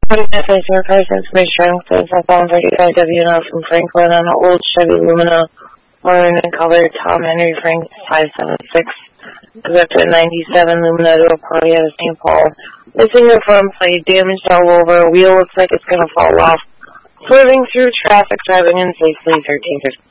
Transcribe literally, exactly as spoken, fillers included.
forty-five Star Cars information from Southbound thirty-five W N L from Franklin on an old Chevy Lumina, maroon in color, Tom Henry Frank five seven six. Is up to a ninety-seven Lumina to a party out of Saint Paul. Missing the front plate, damaged all over, wheel looks like it's going to fall off. Swerving through traffic, driving in safely, thirteen fifty.